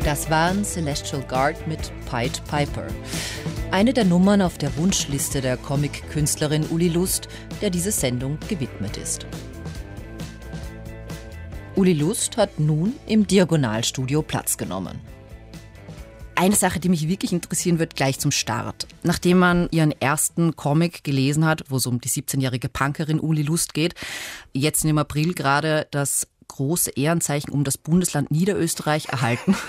Das waren Celestial Guard mit Pied Piper. Eine der Nummern auf der Wunschliste der Comic-Künstlerin Uli Lust, der diese Sendung gewidmet ist. Uli Lust hat nun im Diagonalstudio Platz genommen. Eine Sache, die mich wirklich interessieren wird, gleich zum Start. Nachdem man ihren ersten Comic gelesen hat, wo es um die 17-jährige Punkerin Uli Lust geht, jetzt im April gerade das große Ehrenzeichen um das Bundesland Niederösterreich erhalten.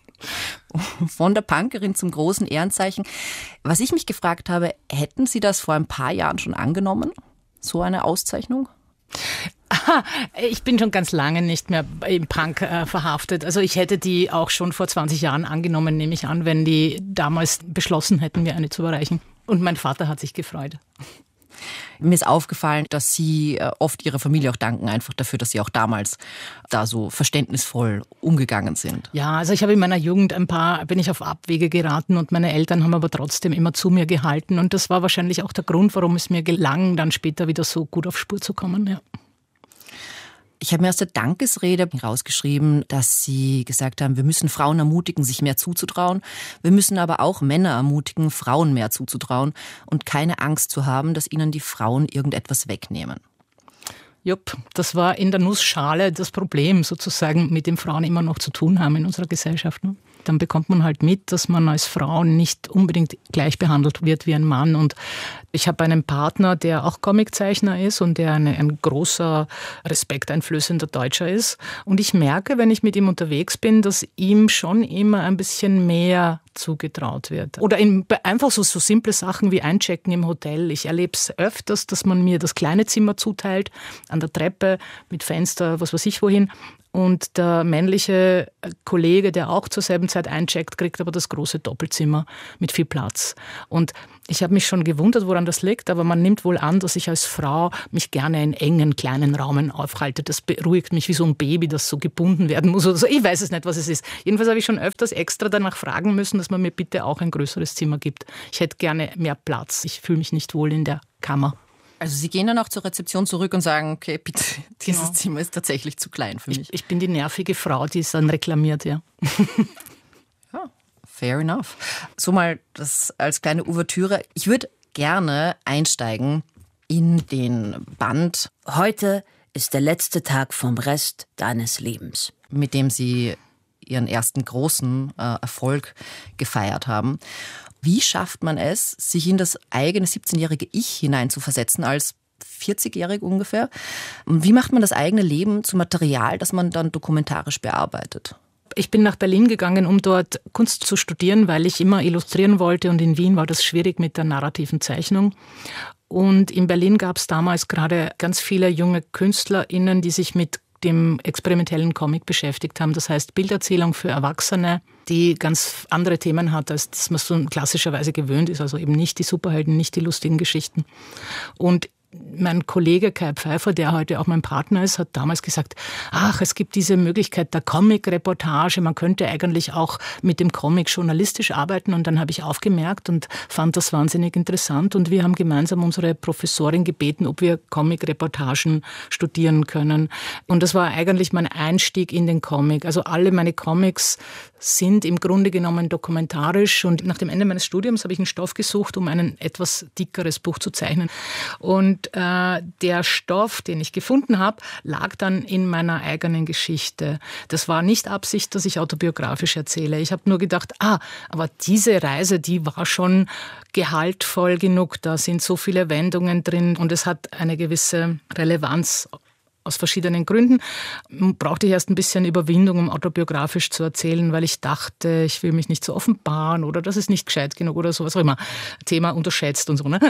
Von der Punkerin zum großen Ehrenzeichen. Was ich mich gefragt habe, hätten Sie das vor ein paar Jahren schon angenommen? So eine Auszeichnung? Aha, ich bin schon ganz lange nicht mehr im Punk verhaftet. Also ich hätte die auch schon vor 20 Jahren angenommen, nehme ich an, wenn die damals beschlossen hätten, mir eine zu überreichen. Und mein Vater hat sich gefreut. Mir ist aufgefallen, dass Sie oft Ihrer Familie auch danken, einfach dafür, dass Sie auch damals da so verständnisvoll umgegangen sind. Ja, also ich habe in meiner Jugend bin ich auf Abwege geraten und meine Eltern haben aber trotzdem immer zu mir gehalten. Und das war wahrscheinlich auch der Grund, warum es mir gelang, dann später wieder so gut auf Spur zu kommen, ja. Ich habe mir aus der Dankesrede rausgeschrieben, dass Sie gesagt haben, wir müssen Frauen ermutigen, sich mehr zuzutrauen. Wir müssen aber auch Männer ermutigen, Frauen mehr zuzutrauen und keine Angst zu haben, dass ihnen die Frauen irgendetwas wegnehmen. Jupp, das war in der Nussschale das Problem sozusagen, mit dem Frauen immer noch zu tun haben in unserer Gesellschaft. Ne? Dann bekommt man halt mit, dass man als Frau nicht unbedingt gleich behandelt wird wie ein Mann. Und ich habe einen Partner, der auch Comiczeichner ist und der ein großer, respekteinflößender Deutscher ist. Und ich merke, wenn ich mit ihm unterwegs bin, dass ihm schon immer ein bisschen mehr zugetraut wird. Oder einfach so simple Sachen wie Einchecken im Hotel. Ich erlebe es öfters, dass man mir das kleine Zimmer zuteilt, an der Treppe, mit Fenster, was weiß ich wohin. Und der männliche Kollege, der auch zur selben Zeit eincheckt, kriegt aber das große Doppelzimmer mit viel Platz. Und ich habe mich schon gewundert, woran das liegt, aber man nimmt wohl an, dass ich als Frau mich gerne in engen, kleinen Räumen aufhalte. Das beruhigt mich wie so ein Baby, das so gebunden werden muss oder so. Ich weiß es nicht, was es ist. Jedenfalls habe ich schon öfters extra danach fragen müssen, dass man mir bitte auch ein größeres Zimmer gibt. Ich hätte gerne mehr Platz. Ich fühle mich nicht wohl in der Kammer. Also Sie gehen dann auch zur Rezeption zurück und sagen, okay, bitte, dieses Zimmer ist tatsächlich zu klein für mich. Ich bin die nervige Frau, die es dann reklamiert, ja. Ja, fair enough. So mal das als kleine Ouvertüre. Ich würde gerne einsteigen in den Band. Heute ist der letzte Tag vom Rest deines Lebens. Mit dem Sie Ihren ersten großen Erfolg gefeiert haben. Wie schafft man es, sich in das eigene 17-jährige Ich hineinzuversetzen, als 40-jährig ungefähr? Und wie macht man das eigene Leben zu Material, das man dann dokumentarisch bearbeitet? Ich bin nach Berlin gegangen, um dort Kunst zu studieren, weil ich immer illustrieren wollte. Und in Wien war das schwierig mit der narrativen Zeichnung. Und in Berlin gab es damals gerade ganz viele junge KünstlerInnen, die sich mit dem experimentellen Comic beschäftigt haben. Das heißt Bilderzählung für Erwachsene, die ganz andere Themen hat, als dass man so klassischerweise gewöhnt ist. Also eben nicht die Superhelden, nicht die lustigen Geschichten. Und mein Kollege Kai Pfeiffer, der heute auch mein Partner ist, hat damals gesagt, es gibt diese Möglichkeit der Comic-Reportage, man könnte eigentlich auch mit dem Comic journalistisch arbeiten. Und dann habe ich aufgemerkt und fand das wahnsinnig interessant. Und wir haben gemeinsam unsere Professorin gebeten, ob wir Comic-Reportagen studieren können. Und das war eigentlich mein Einstieg in den Comic. Also alle meine Comics sind im Grunde genommen dokumentarisch. Und nach dem Ende meines Studiums habe ich einen Stoff gesucht, um ein etwas dickeres Buch zu zeichnen. Und der Stoff, den ich gefunden habe, lag dann in meiner eigenen Geschichte. Das war nicht Absicht, dass ich autobiografisch erzähle. Ich habe nur gedacht, aber diese Reise, die war schon gehaltvoll genug. Da sind so viele Wendungen drin und es hat eine gewisse Relevanz. Aus verschiedenen Gründen brauchte ich erst ein bisschen Überwindung, um autobiografisch zu erzählen, weil ich dachte, ich will mich nicht so offenbaren oder das ist nicht gescheit genug oder so, was auch immer. Thema unterschätzt und so. Ne?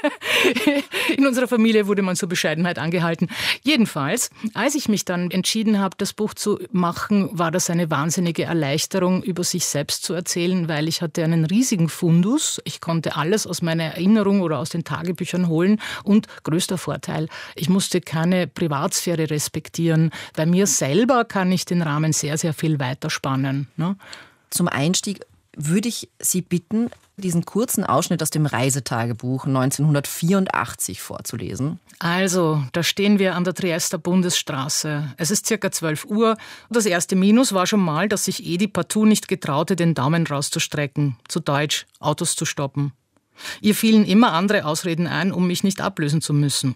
In unserer Familie wurde man zur Bescheidenheit angehalten. Jedenfalls, als ich mich dann entschieden habe, das Buch zu machen, war das eine wahnsinnige Erleichterung, über sich selbst zu erzählen, weil ich hatte einen riesigen Fundus. Ich konnte alles aus meiner Erinnerung oder aus den Tagebüchern holen und größter Vorteil, ich musste keine Privatsphäre respektieren. Bei mir selber kann ich den Rahmen sehr, sehr viel weiter spannen. Ne? Zum Einstieg würde ich Sie bitten, diesen kurzen Ausschnitt aus dem Reisetagebuch 1984 vorzulesen. Also, da stehen wir an der Triester Bundesstraße. Es ist circa 12 Uhr. Das erste Minus war schon mal, dass sich Edi partout nicht getraute, den Daumen rauszustrecken. Zu Deutsch, Autos zu stoppen. Ihr fielen immer andere Ausreden ein, um mich nicht ablösen zu müssen.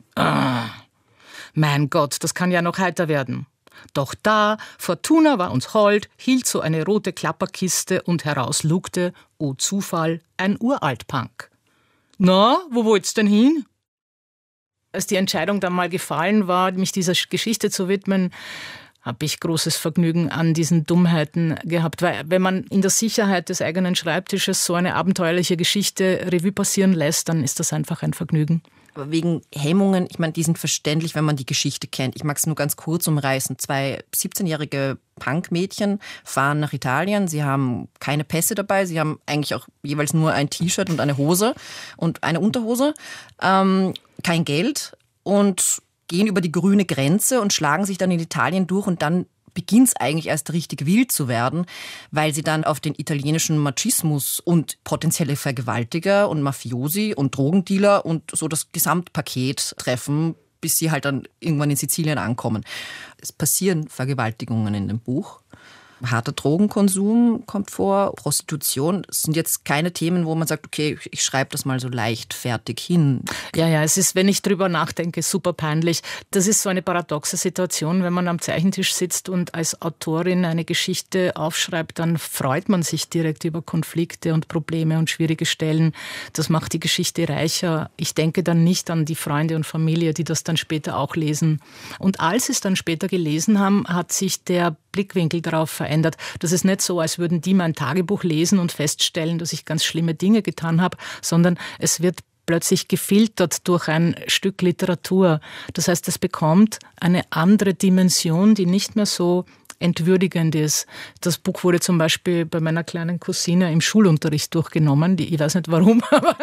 Mein Gott, das kann ja noch heiter werden. Doch da, Fortuna war uns hold, hielt so eine rote Klapperkiste und heraus lugte, oh Zufall, ein Uraltpunk. Na, wo wollt's denn hin? Als die Entscheidung dann mal gefallen war, mich dieser Geschichte zu widmen, habe ich großes Vergnügen an diesen Dummheiten gehabt. Weil wenn man in der Sicherheit des eigenen Schreibtisches so eine abenteuerliche Geschichte Revue passieren lässt, dann ist das einfach ein Vergnügen. Aber wegen Hemmungen, ich meine, die sind verständlich, wenn man die Geschichte kennt. Ich mag es nur ganz kurz umreißen. 2 17-jährige Punkmädchen fahren nach Italien. Sie haben keine Pässe dabei. Sie haben eigentlich auch jeweils nur ein T-Shirt und eine Hose und eine Unterhose. Kein Geld und gehen über die grüne Grenze und schlagen sich dann in Italien durch und dann beginnt es eigentlich erst richtig wild zu werden, weil sie dann auf den italienischen Machismus und potenzielle Vergewaltiger und Mafiosi und Drogendealer und so das Gesamtpaket treffen, bis sie halt dann irgendwann in Sizilien ankommen. Es passieren Vergewaltigungen in dem Buch. Harter Drogenkonsum kommt vor, Prostitution. Das sind jetzt keine Themen, wo man sagt, okay, ich schreibe das mal so leichtfertig hin. Ja, es ist, wenn ich drüber nachdenke, super peinlich. Das ist so eine paradoxe Situation, wenn man am Zeichentisch sitzt und als Autorin eine Geschichte aufschreibt, dann freut man sich direkt über Konflikte und Probleme und schwierige Stellen. Das macht die Geschichte reicher. Ich denke dann nicht an die Freunde und Familie, die das dann später auch lesen. Und als sie es dann später gelesen haben, hat sich der Blickwinkel darauf verändert. Das ist nicht so, als würden die mein Tagebuch lesen und feststellen, dass ich ganz schlimme Dinge getan habe, sondern es wird plötzlich gefiltert durch ein Stück Literatur. Das heißt, es bekommt eine andere Dimension, die nicht mehr so entwürdigend ist. Das Buch wurde zum Beispiel bei meiner kleinen Cousine im Schulunterricht durchgenommen. Ich weiß nicht warum, aber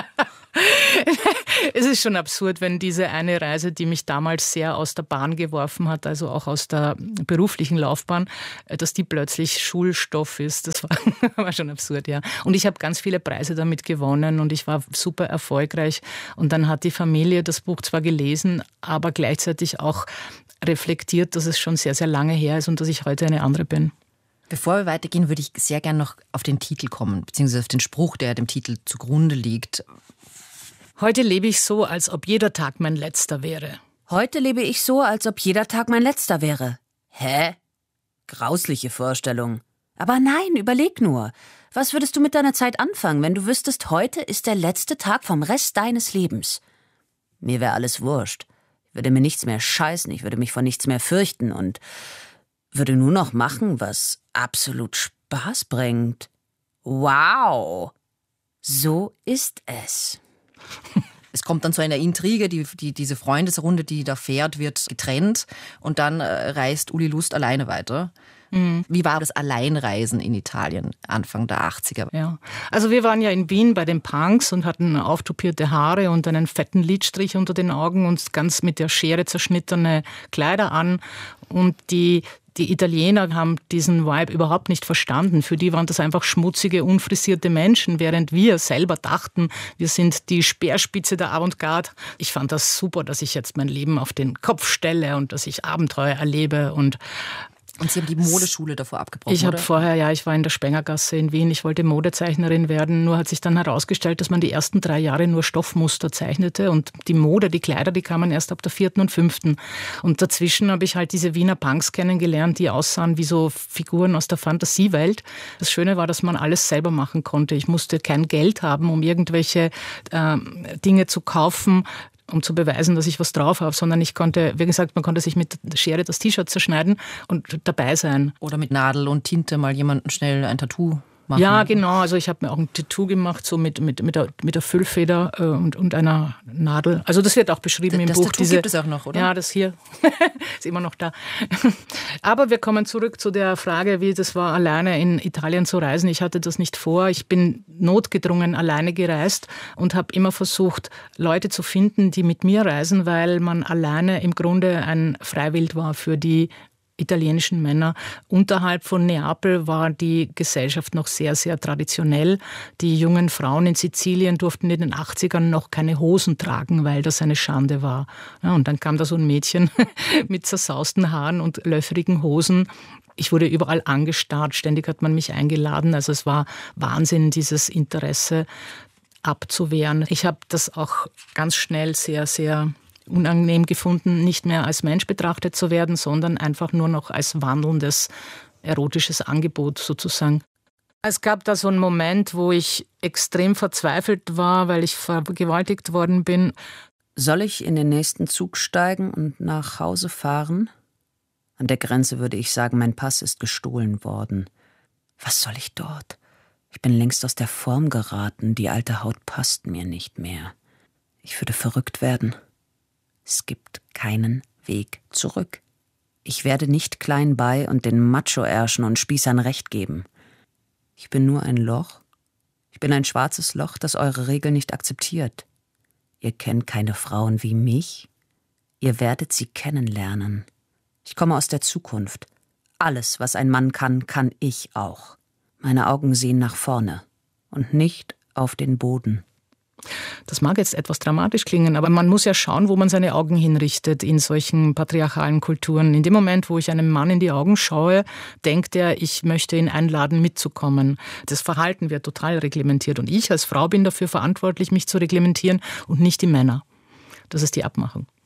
es ist schon absurd, wenn diese eine Reise, die mich damals sehr aus der Bahn geworfen hat, also auch aus der beruflichen Laufbahn, dass die plötzlich Schulstoff ist. Das war schon absurd, ja. Und ich habe ganz viele Preise damit gewonnen und ich war super erfolgreich. Und dann hat die Familie das Buch zwar gelesen, aber gleichzeitig auch reflektiert, dass es schon sehr, sehr lange her ist und dass ich heute eine andere bin. Bevor wir weitergehen, würde ich sehr gerne noch auf den Titel kommen, beziehungsweise auf den Spruch, der dem Titel zugrunde liegt. Heute lebe ich so, als ob jeder Tag mein letzter wäre. Heute lebe ich so, als ob jeder Tag mein letzter wäre. Hä? Grausliche Vorstellung. Aber nein, überleg nur. Was würdest du mit deiner Zeit anfangen, wenn du wüsstest, heute ist der letzte Tag vom Rest deines Lebens? Mir wäre alles wurscht. Ich würde mir nichts mehr scheißen, ich würde mich vor nichts mehr fürchten und würde nur noch machen, was absolut Spaß bringt. Wow! So ist es. Es kommt dann zu einer Intrige, diese Freundesrunde, die da fährt, wird getrennt und dann reist Uli Lust alleine weiter. Mhm. Wie war das Alleinreisen in Italien Anfang der 80er? Ja, also wir waren ja in Wien bei den Punks und hatten auftopierte Haare und einen fetten Lidstrich unter den Augen und ganz mit der Schere zerschnittene Kleider an. Und die Italiener haben diesen Vibe überhaupt nicht verstanden. Für die waren das einfach schmutzige, unfrisierte Menschen, während wir selber dachten, wir sind die Speerspitze der Avantgarde. Ich fand das super, dass ich jetzt mein Leben auf den Kopf stelle und dass ich Abenteuer erlebe und Sie haben die Modeschule davor abgebrochen, Ich war in der Spengergasse in Wien. Ich wollte Modezeichnerin werden. Nur hat sich dann herausgestellt, dass man die ersten 3 Jahre nur Stoffmuster zeichnete. Und die Mode, die Kleider, die kamen erst ab der 4. und 5. Und dazwischen habe ich halt diese Wiener Punks kennengelernt, die aussahen wie so Figuren aus der Fantasiewelt. Das Schöne war, dass man alles selber machen konnte. Ich musste kein Geld haben, um irgendwelche Dinge zu kaufen, um zu beweisen, dass ich was drauf habe, sondern ich konnte, wie gesagt, man konnte sich mit der Schere das T-Shirt zerschneiden und dabei sein. Oder mit Nadel und Tinte mal jemanden schnell ein Tattoo machen. Ja, genau. Also ich habe mir auch ein Tattoo gemacht, so mit der Füllfeder und einer Nadel. Also das wird auch beschrieben im Buch. Das Tattoo gibt es auch noch, oder? Ja, das hier ist immer noch da. Aber wir kommen zurück zu der Frage, wie das war, alleine in Italien zu reisen. Ich hatte das nicht vor. Ich bin notgedrungen alleine gereist und habe immer versucht, Leute zu finden, die mit mir reisen, weil man alleine im Grunde ein Freiwild war für die italienischen Männer. Unterhalb von Neapel war die Gesellschaft noch sehr, sehr traditionell. Die jungen Frauen in Sizilien durften in den 80ern noch keine Hosen tragen, weil das eine Schande war. Ja, und dann kam da so ein Mädchen mit zersausten Haaren und löchrigen Hosen. Ich wurde überall angestarrt, ständig hat man mich eingeladen. Also es war Wahnsinn, dieses Interesse abzuwehren. Ich habe das auch ganz schnell sehr, sehr unangenehm gefunden, nicht mehr als Mensch betrachtet zu werden, sondern einfach nur noch als wandelndes erotisches Angebot sozusagen. Es gab da so einen Moment, wo ich extrem verzweifelt war, weil ich vergewaltigt worden bin. Soll ich in den nächsten Zug steigen und nach Hause fahren? An der Grenze würde ich sagen, mein Pass ist gestohlen worden. Was soll ich dort? Ich bin längst aus der Form geraten, die alte Haut passt mir nicht mehr. Ich würde verrückt werden. Es gibt keinen Weg zurück. Ich werde nicht klein bei und den Macho-Ärschen und Spießern Recht geben. Ich bin nur ein Loch. Ich bin ein schwarzes Loch, das eure Regeln nicht akzeptiert. Ihr kennt keine Frauen wie mich. Ihr werdet sie kennenlernen. Ich komme aus der Zukunft. Alles, was ein Mann kann, kann ich auch. Meine Augen sehen nach vorne und nicht auf den Boden. Das mag jetzt etwas dramatisch klingen, aber man muss ja schauen, wo man seine Augen hinrichtet in solchen patriarchalen Kulturen. In dem Moment, wo ich einem Mann in die Augen schaue, denkt er, ich möchte ihn einladen, mitzukommen. Das Verhalten wird total reglementiert. Und ich als Frau bin dafür verantwortlich, mich zu reglementieren und nicht die Männer. Das ist die Abmachung.